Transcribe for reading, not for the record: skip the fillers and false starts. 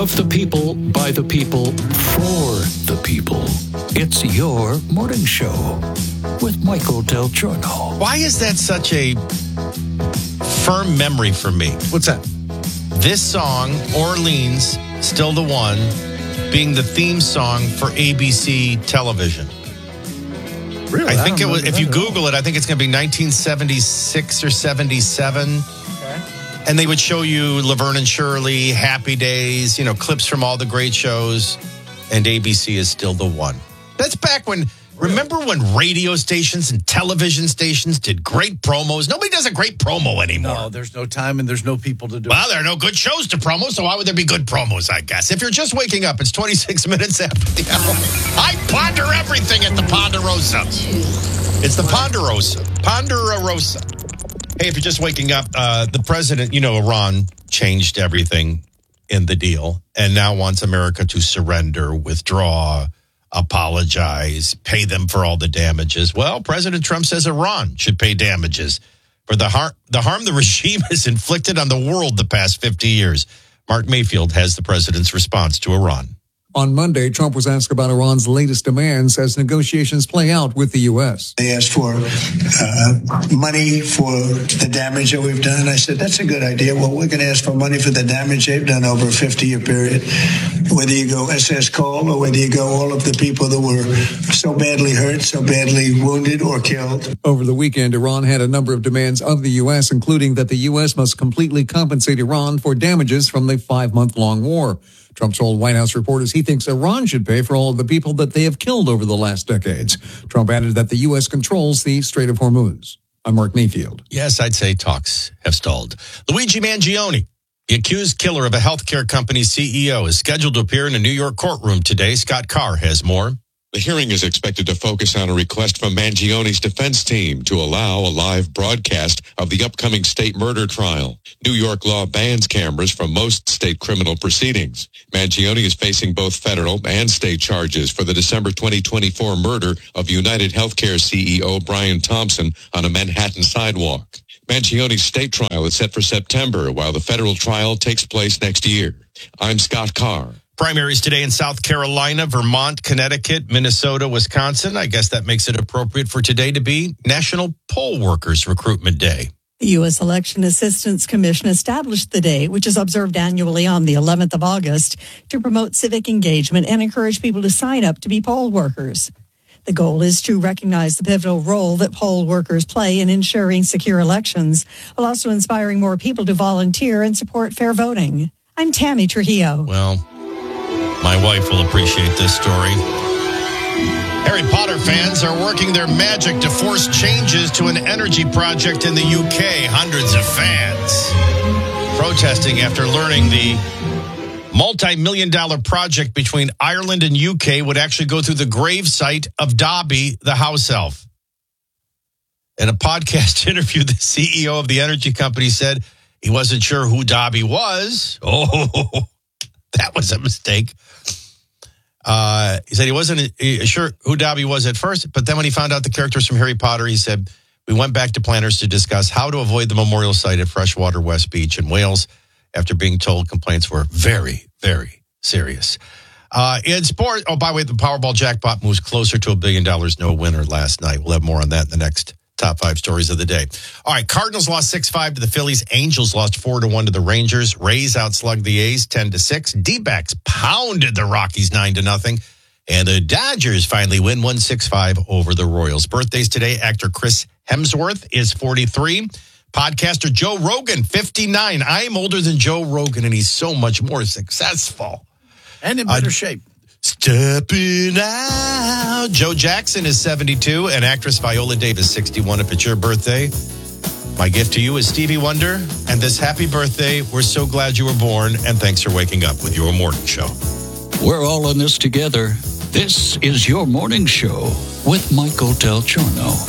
Of the people, by the people, for the people. It's your morning show with Michael Del Giorno. Why is that such a firm memory for me? What's that? This song, Orleans, Still the One, being the theme song for ABC television. Really? I think it was, if you Google it, I think it's going to be 1976 or 77. Okay. And they would show you Laverne and Shirley, Happy Days, clips from all the great shows. And ABC is still the one. That's back when, remember when radio stations and television stations did great promos? Nobody does a great promo anymore. No, there's no time and there's no people to do it. Well, there are no good shows to promo, so why would there be good promos, I guess? If you're just waking up, it's 26 minutes after the hour. I ponder everything at the Ponderosa. It's the Ponderosa. Ponderosa. Hey, if you're just waking up, the president, Iran changed everything in the deal and now wants America to surrender, withdraw, apologize, pay them for all the damages. Well, President Trump says Iran should pay damages for the harm the regime has inflicted on the world the past 50 years. Mark Mayfield has the president's response to Iran. On Monday, Trump was asked about Iran's latest demands as negotiations play out with the U.S. They asked for money for the damage that we've done. I said, that's a good idea. Well, we're going to ask for money for the damage they've done over a 50-year period. Whether you go SS Cole or whether you go all of the people that were so badly hurt, so badly wounded or killed. Over the weekend, Iran had a number of demands of the U.S., including that the U.S. must completely compensate Iran for damages from the 5-month-long war. Trump told White House reporters he thinks Iran should pay for all of the people that they have killed over the last decades. Trump added that the U.S. controls the Strait of Hormuz. I'm Mark Mayfield. Yes, I'd say talks have stalled. Luigi Mangione, the accused killer of a healthcare company CEO, is scheduled to appear in a New York courtroom today. Scott Carr has more. The hearing is expected to focus on a request from Mangione's defense team to allow a live broadcast of the upcoming state murder trial. New York law bans cameras from most state criminal proceedings. Mangione is facing both federal and state charges for the December 2024 murder of United Healthcare CEO Brian Thompson on a Manhattan sidewalk. Mangione's state trial is set for September, while the federal trial takes place next year. I'm Scott Carr. Primaries today in South Carolina, Vermont, Connecticut, Minnesota, Wisconsin. I guess that makes it appropriate for today to be National Poll Workers Recruitment Day. The U.S. Election Assistance Commission established the day, which is observed annually on the 11th of August, to promote civic engagement and encourage people to sign up to be poll workers. The goal is to recognize the pivotal role that poll workers play in ensuring secure elections, while also inspiring more people to volunteer and support fair voting. I'm Tammy Trujillo. Well, my wife will appreciate this story. Harry Potter fans are working their magic to force changes to an energy project in the UK. Hundreds of fans protesting after learning the multi-million-dollar project between Ireland and UK would actually go through the gravesite of Dobby, the house elf. In a podcast interview, the CEO of the energy company said he wasn't sure who Dobby was. Oh, that was a mistake. He said he wasn't sure who Dobby was at first, but then when he found out the characters from Harry Potter, he said, we went back to planners to discuss how to avoid the memorial site at Freshwater West Beach in Wales after being told complaints were very, very serious. In sport, by the way, the Powerball jackpot moves closer to $1 billion. No winner last night. We'll have more on that in the next top 5 stories of the day. All right, Cardinals lost 6-5 to the Phillies. Angels lost 4-1 to the Rangers. Rays outslugged the A's 10-6. D-backs pounded the Rockies 9-0. And the Dodgers finally win 1-6-5 over the Royals. Birthdays today, actor Chris Hemsworth is 43. Podcaster Joe Rogan, 59. I'm older than Joe Rogan, and he's so much more successful. And in better shape. Stepping out. Joe Jackson is 72, and actress Viola Davis, 61. If it's your birthday, my gift to you is Stevie Wonder. And this happy birthday, we're so glad you were born, and thanks for waking up with your morning show. We're all in this together. This is your morning show with Michael Del Giorno.